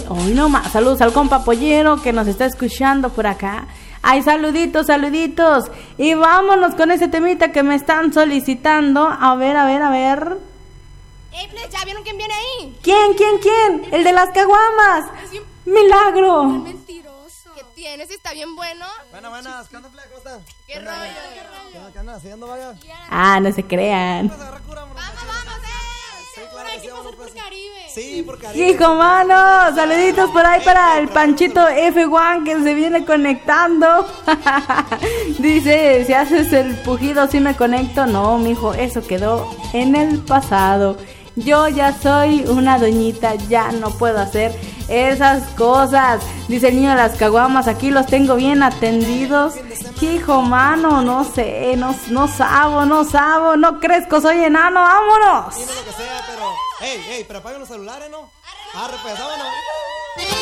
Hoy nomás, saludos al compa Pollero que nos está escuchando por acá. Ay, saluditos, saluditos. Y vámonos con ese temita que me están solicitando. A ver. ¿Ya vieron quién viene ahí? ¿Quién? El de las caguamas. Milagro. Mentiroso. ¿Qué tienes? ¿Está bien bueno? Buenas, ¿qué onda, Fle? ¿Cómo están? ¿Qué rollo? ¿Qué andas haciendo, vaya? Ah, no se crean. Vamos, Sí, claro que sí, vamos, pues. Caribe. Sí, por Caribe. Hijo, mano, saluditos por ahí para el Panchito F1 que se viene conectando. Dice, si haces el pujido, ¿sí me conecto? No, mijo, eso quedó en el pasado. Yo ya soy una doñita, ya no puedo hacer esas cosas. Dice el niño de las caguamas, aquí los tengo bien atendidos. Hijo, mano, no sé, no sabo, no crezco, soy enano, vámonos. Dime lo que sea, pero... Ey, pero apaguen los celulares, ¿no? Arre, pues, vámonos.